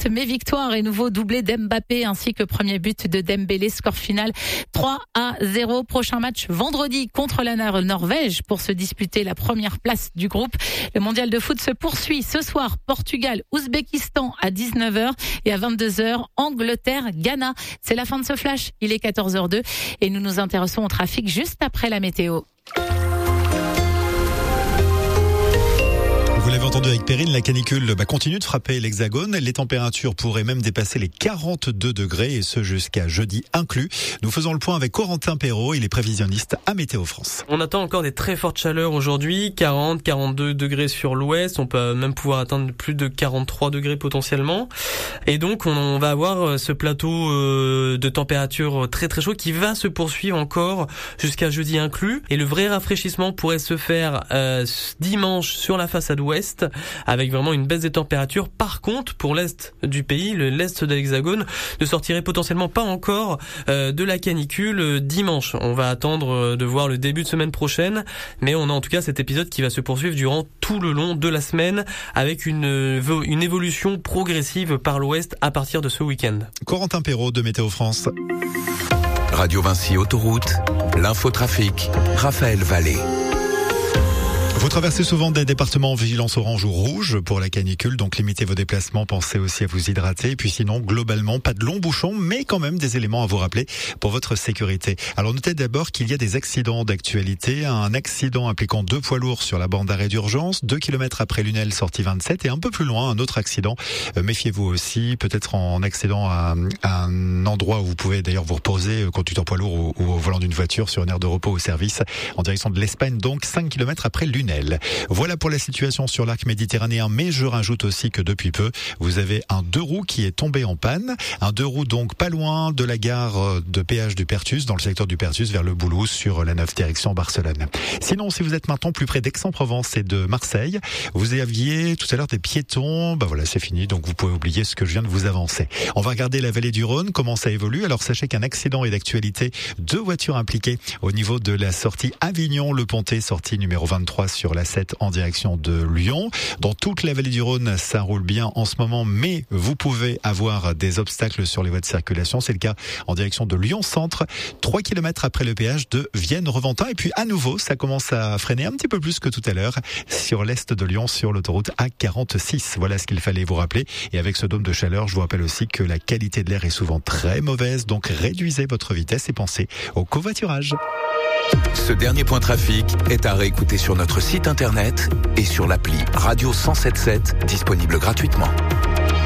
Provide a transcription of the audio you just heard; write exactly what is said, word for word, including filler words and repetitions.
défaite mais victoire et nouveau doublé d'Mbappé ainsi que premier but de Dembélé. Score final trois à zéro. Prochain match vendredi contre la Norvège pour se disputer la première place du groupe. Le mondial de foot se poursuit ce soir. Portugal, Ouzbékistan à dix-neuf heures et à vingt-deux heures, Angleterre, Ghana. C'est la fin de ce flash. Il est quatorze heures deux et nous nous intéressons au trafic juste après la météo. Vous l'avez entendu avec Perrine, la canicule bah, continue de frapper l'Hexagone. Les températures pourraient même dépasser les quarante-deux degrés et ce jusqu'à jeudi inclus. Nous faisons le point avec Corentin Perrault, il est prévisionniste à Météo France. On attend encore des très fortes chaleurs aujourd'hui, quarante, quarante-deux degrés sur l'ouest. On peut même pouvoir atteindre plus de quarante-trois degrés potentiellement. Et donc on va avoir ce plateau de température très très chaud qui va se poursuivre encore jusqu'à jeudi inclus. Et le vrai rafraîchissement pourrait se faire euh, dimanche sur la façade ouest, avec vraiment une baisse des températures. Par contre, pour l'est du pays, le l'est de l'Hexagone, ne sortirait potentiellement pas encore euh, de la canicule dimanche. On va attendre de voir le début de semaine prochaine, mais on a en tout cas cet épisode qui va se poursuivre durant tout le long de la semaine, avec une, une évolution progressive par l'ouest à partir de ce week-end. Corentin Perrault de Météo France. Radio Vinci Autoroute, l'infotrafic, Raphaël Vallée. Vous traversez souvent des départements en vigilance orange ou rouge pour la canicule, donc limitez vos déplacements, pensez aussi à vous hydrater. Et puis sinon, globalement, pas de longs bouchons, mais quand même des éléments à vous rappeler pour votre sécurité. Alors notez d'abord qu'il y a des accidents d'actualité. Un accident impliquant deux poids lourds sur la bande d'arrêt d'urgence, deux kilomètres après Lunel, sortie vingt-sept, et un peu plus loin, un autre accident. Euh, méfiez-vous aussi, peut-être en accédant à, à un endroit où vous pouvez d'ailleurs vous reposer, conducteur poids lourd ou, ou au volant d'une voiture, sur une aire de repos au service, en direction de l'Espagne, donc cinq kilomètres après Lunel. Voilà pour la situation sur l'arc méditerranéen, mais je rajoute aussi que depuis peu, vous avez un deux roues qui est tombé en panne. Un deux roues donc pas loin de la gare de péage du Pertus, dans le secteur du Pertus, vers le Boulouse, sur la neuf direction Barcelone. Sinon, si vous êtes maintenant plus près d'Aix-en-Provence et de Marseille, vous aviez tout à l'heure des piétons, bah voilà, c'est fini, donc vous pouvez oublier ce que je viens de vous avancer. On va regarder la vallée du Rhône, comment ça évolue. Alors sachez qu'un accident est d'actualité, deux voitures impliquées au niveau de la sortie Avignon-Le-Pontet, sortie numéro vingt-trois sur la sept en direction de Lyon. Dans toute la vallée du Rhône, ça roule bien en ce moment, mais vous pouvez avoir des obstacles sur les voies de circulation. C'est le cas en direction de Lyon-Centre, trois kilomètres après le péage de Vienne-Reventin. Et puis à nouveau, ça commence à freiner un petit peu plus que tout à l'heure sur l'est de Lyon, sur l'autoroute A quarante-six. Voilà ce qu'il fallait vous rappeler. Et avec ce dôme de chaleur, je vous rappelle aussi que la qualité de l'air est souvent très mauvaise, donc réduisez votre vitesse et pensez au covoiturage. Ce dernier point trafic est à réécouter sur notre site internet et sur l'appli Radio cent soixante-dix-sept, disponible gratuitement.